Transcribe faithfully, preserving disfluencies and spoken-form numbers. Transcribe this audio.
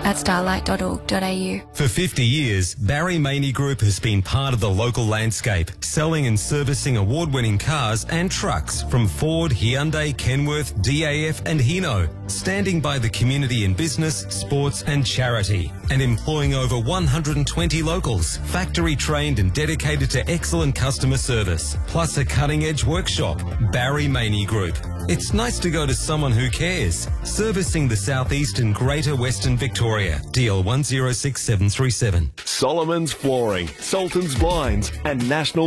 at starlight dot org dot a u. For fifty years, Barry Maney Group has been part of the local landscape, selling and servicing award-winning cars and trucks from Ford, Hyundai, Kenworth, D A F and Hino, standing by the community in business, sports and charity, and employing over one hundred twenty locals, factory trained and dedicated to excellent customer service, plus a cutting-edge workshop. Barry Maney Group. It's nice to go to someone who cares. Servicing the Southeast and Greater Western Victoria. D L one zero six seven three seven. Solomon's Flooring, Sultan's Blinds and National